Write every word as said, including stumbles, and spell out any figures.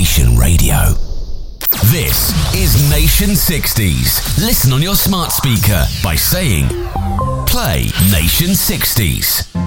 Nation Radio. This is Nation sixties. Listen on your smart speaker by saying, play Nation sixties.